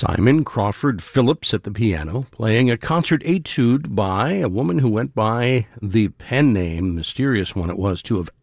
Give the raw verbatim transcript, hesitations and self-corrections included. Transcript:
Simon Crawford Phillips at the piano, playing a concert etude by a woman who went by the pen name, mysterious one it was too, of